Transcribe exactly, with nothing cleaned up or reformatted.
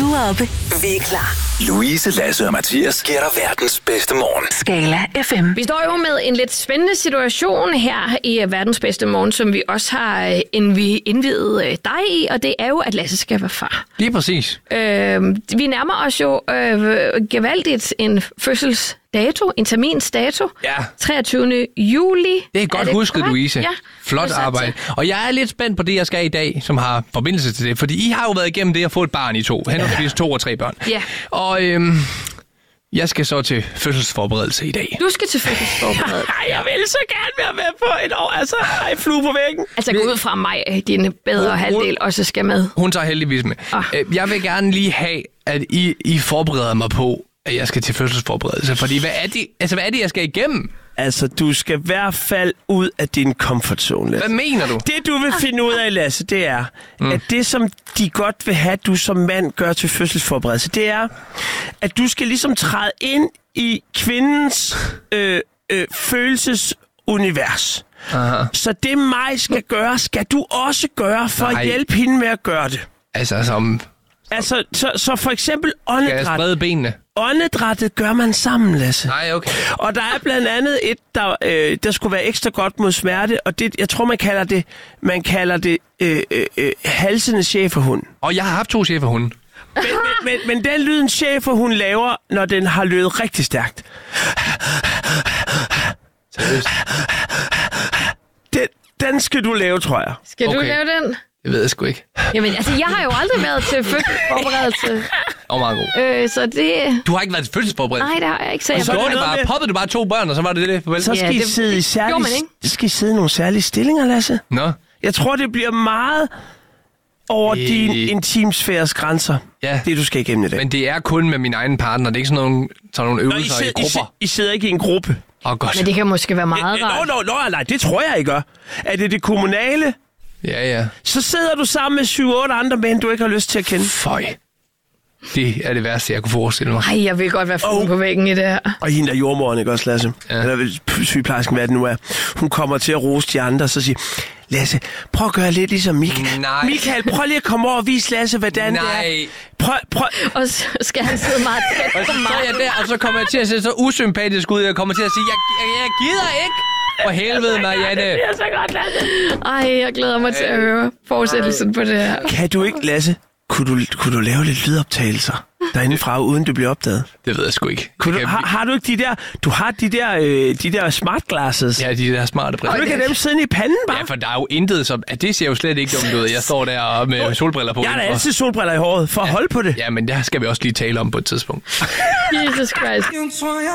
du er oppe. Vi er klar. Louise, Lasse og Mathias giver dig verdens bedste morgen. Skala F M. Vi står jo med en lidt spændende situation her i verdens bedste morgen, som vi også har indviet dig i, og det er jo, at Lasse skal være far. Lige præcis. Øh, vi nærmer os jo øh, gevaldigt en fødselsdato, en terminsdato. Ja. treogtyvende juli. Det er godt er det husket, korrekt? Louise. Ja. Flot arbejde. Og jeg er lidt spændt på det, jeg skal i dag, som har forbindelse til det. Fordi I har jo været igennem det at få et barn i to. Henholdsvis to og tre børn. Ja. Og øhm, jeg skal så til fødselsforberedelse i dag. Du skal til fødselsforberedelse. Jeg vil så gerne være med på et år. Altså, ej, flue på væggen. Altså, gå ud fra mig, din bedre hun, halvdel også skal med. Hun tager heldigvis med. Oh. Jeg vil gerne lige have, at I, I forbereder mig på, at jeg skal til fødselsforberedelse. Fordi hvad er det, altså, hvad er det jeg skal igennem? Altså, du skal i hvert fald ud af din comfort zone, Lasse. Hvad mener du? Det, du vil finde ud af, Lasse, det er, mm. at det, som de godt vil have, du som mand gør til fødselsforberedelse, det er, at du skal ligesom træde ind i kvindens øh, øh, følelsesunivers. Aha. Så det mig skal gøre, skal du også gøre for Nej. at hjælpe hende med at gøre det. Altså, som... Altså, så, så for eksempel åndedræt. Skal jeg sprede benene? Åndedrættet gør man sammen, Lasse. Nej, okay. Og der er blandt andet et, der, øh, der skulle være ekstra godt mod smerte, og det, jeg tror, man kalder det, man kalder det øh, øh, halsende schæferhund. Og jeg har haft to schæferhunde. Men, men, men, men den lyd, en schæferhund laver, når den har løbet rigtig stærkt. Seriøst? Den, den skal du lave, tror jeg. Skal okay. du lave den? Det ved jeg sgu ikke. Jamen, altså, jeg har jo aldrig været til fødselsforberedelse. Og meget god. Øh, så det... Du har ikke været til fødselsforberedelse? Nej, det har jeg ikke. Så jeg så gjorde det bare. Med... Poppede du bare to børn, og så var det det? Farvel. Så skal, ja, I, det, sidde det, i særlige, det skal I sidde i nogle særlige stillinger, Lasse. Nå. Jeg tror, det bliver meget over øh... din intimsfæres grænser. Ja. Det, du skal igennem i dag. Men det er kun med min egen partner. Det er ikke sådan nogle, sådan nogle øvelser Nå, I, sidder, i grupper. I, I sidder ikke i en gruppe. Åh, oh, godt. Men det kan måske være meget rart. Nå, nå, nå, nej, det tror jeg, I gør. Er det det kommunale? Ja, ja. Så sidder du sammen med syv otte andre mænd, du ikke har lyst til at kende. Føj. Det er det værste, jeg kunne forestille mig. Nej, jeg vil godt være fluen oh. på væggen i det her. Og hende der jordmoren, ikke også, Lasse? Ja. Eller sygeplejersken, hvad det nu er. Hun kommer til at rose de andre, så siger, Lasse, prøv at gøre lidt ligesom Michael. Nej. Michael, prøv lige at komme over og vise Lasse, hvordan Nej. det er. Prøv, prøv. Og så skal han sidde meget tæt på mig. Så er jeg der, og så kommer jeg til at se så usympatisk ud. Jeg kommer til at sige, jeg, jeg, jeg gider ikke. For helvede, Marianne. Det er så godt, Lasse. Ej, jeg glæder mig til at høre fortsættelsen på det her. Kan du ikke, Lasse, kunne du, kunne du lave lidt lydoptagelser derindefra, uden du bliver opdaget? Det ved jeg sgu ikke. Kunne du, har, har du ikke de der, du har de der, øh, de der smart glasses? Ja, de der smarte briller. Kan du ikke have dem siddende i panden bare? Ja, for der er jo intet som... Det ser jo slet ikke dumt ud. Jeg står der med solbriller på. Jeg har da altid solbriller i håret, for at ja. holde på det. Ja, men det skal vi også lige tale om på et tidspunkt. Jesus Christ.